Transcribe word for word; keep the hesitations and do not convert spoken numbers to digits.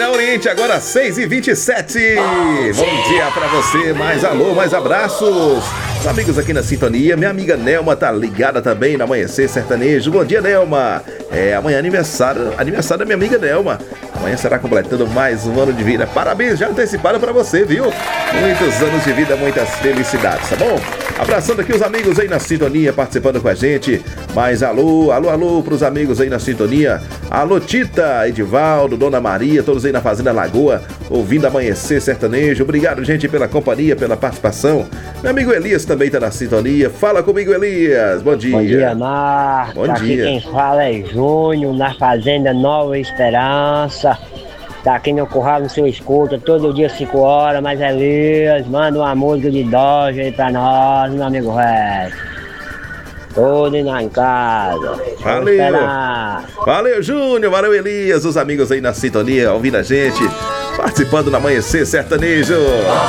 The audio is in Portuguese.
da Oriente, agora seis e vinte e sete. Bom dia pra você, mais alô, mais abraços. Os amigos aqui na sintonia, minha amiga Nelma tá ligada também no Amanhecer Sertanejo. Bom dia, Nelma. É, amanhã é aniversário, aniversário da minha amiga Nelma. Amanhã será completando mais um ano de vida. Parabéns já antecipado pra você, viu? Muitos anos de vida, muitas felicidades, tá bom? Abraçando aqui os amigos aí na sintonia, participando com a gente. Mas alô, alô, alô pros amigos aí na sintonia. Alô, Tita, Edivaldo, Dona Maria, todos aí na Fazenda Lagoa, ouvindo Amanhecer Sertanejo. Obrigado, gente, pela companhia, pela participação. Meu amigo Elias também tá na sintonia. Fala comigo, Elias. Bom dia. Bom dia, Marcos. Bom Aqui dia. quem fala é Júnior, na Fazenda Nova Esperança. Tá aqui no Curral, no seu escuta, todo dia cinco horas, mas Elias, manda uma música de Dodge aí pra nós, meu amigo Resto. Todo indo lá em casa. Valeu. Valeu, Júnior. Valeu, Elias. Os amigos aí na sintonia, ouvindo a gente, participando do Amanhecer Sertanejo.